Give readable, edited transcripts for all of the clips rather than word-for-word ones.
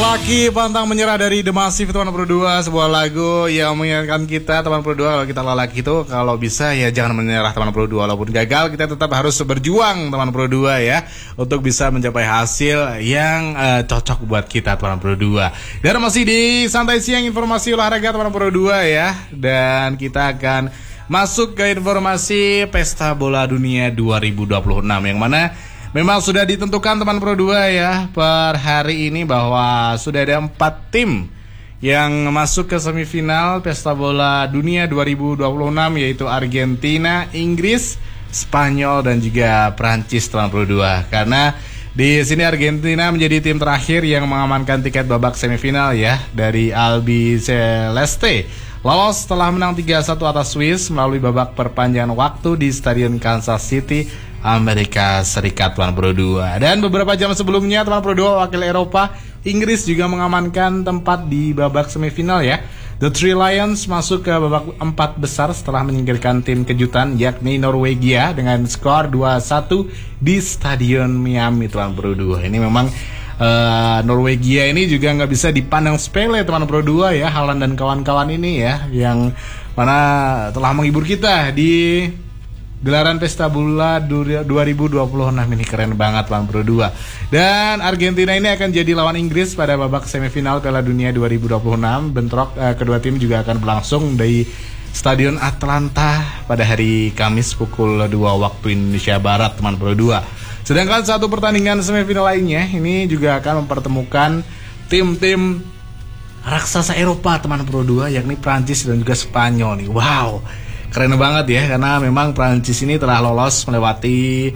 Lelaki pantang menyerah dari The Massive teman Pro 2, sebuah lagu yang mengingatkan kita teman Pro 2 kalau kita lelaki itu kalau bisa ya jangan menyerah teman Pro 2, walaupun gagal kita tetap harus berjuang teman Pro 2 ya untuk bisa mencapai hasil yang cocok buat kita teman Pro 2. Dan masih di Santai Siang informasi olahraga teman Pro 2 ya, dan kita akan masuk ke informasi Pesta Bola Dunia 2026 yang mana memang sudah ditentukan teman Pro 2 ya per hari ini bahwa sudah ada 4 tim yang masuk ke semifinal Pesta Bola Dunia 2026, yaitu Argentina, Inggris, Spanyol dan juga Prancis teman Pro 2. Karena di sini Argentina menjadi tim terakhir yang mengamankan tiket babak semifinal ya dari Albi Celeste. Lolos setelah menang 3-1 atas Swiss melalui babak perpanjangan waktu di Stadion Kansas City, Amerika Serikat teman Pro 2. Dan beberapa jam sebelumnya teman Pro 2 wakil Eropa Inggris juga mengamankan tempat di babak semifinal ya. The Three Lions masuk ke babak 4 besar setelah menyingkirkan tim kejutan yakni Norwegia dengan skor 2-1 di Stadion Miami teman Pro 2. Ini memang Norwegia ini juga nggak bisa dipandang sepele teman Pro 2 ya. Haaland dan kawan-kawan ini ya yang mana telah menghibur kita di gelaran Pesta Bola 2026 ini, keren banget teman Pro 2. Dan Argentina ini akan jadi lawan Inggris pada babak semifinal Piala Dunia 2026. Bentrok kedua tim juga akan berlangsung di Stadion Atlanta pada hari Kamis pukul 2 waktu Indonesia Barat teman Pro 2. Sedangkan satu pertandingan semifinal lainnya ini juga akan mempertemukan tim-tim raksasa Eropa teman Pro 2 yakni Prancis dan juga Spanyol nih. Wow, keren banget ya karena memang Prancis ini telah lolos melewati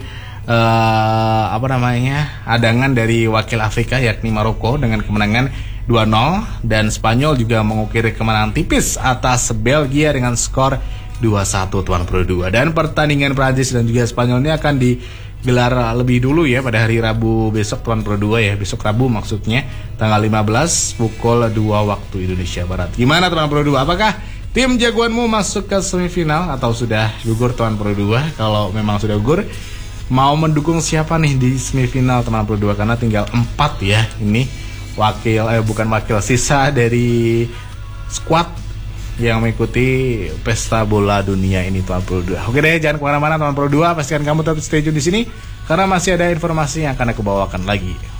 adangan dari wakil Afrika yakni Maroko dengan kemenangan 2-0, dan Spanyol juga mengukir kemenangan tipis atas Belgia dengan skor 2-1 tuan Pro 2. Dan pertandingan Prancis dan juga Spanyol ini akan digelar lebih dulu ya pada hari Rabu besok tuan Pro 2 ya, besok Rabu maksudnya tanggal 15 pukul 2 waktu Indonesia Barat. Gimana tuan Pro 2? Apakah tim jagoanmu masuk ke semifinal atau sudah gugur tuan Pro 2? Kalau memang sudah gugur, mau mendukung siapa nih di semifinal teman Pro 2? Karena tinggal 4 ya ini bukan wakil sisa dari squad yang mengikuti Pesta Bola Dunia ini teman Pro 2. Oke deh, jangan kemana-mana teman Pro 2, pastikan kamu tetap stay tune di sini karena masih ada informasi yang akan aku bawakan lagi.